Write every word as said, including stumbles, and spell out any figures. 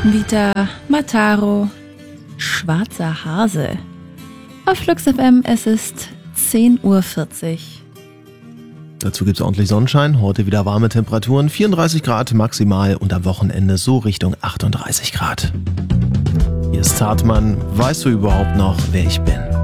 Vita Mataro, Schwarzer Hase. Auf Flux F M, es ist zehn Uhr vierzig. Dazu gibt es ordentlich Sonnenschein, heute wieder warme Temperaturen, vierunddreißig Grad maximal und am Wochenende so Richtung achtunddreißig Grad. Hier ist Hartmann, weißt du überhaupt noch, wer ich bin?